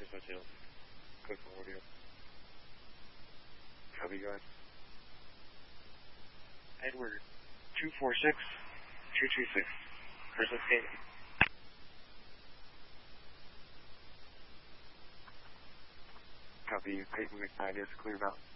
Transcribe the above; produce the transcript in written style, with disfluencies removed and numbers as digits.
Hotel. Code for audio. Copy, guys. Edward 246-226. Christmas Day. Copy. Clayton McKnight is clear about.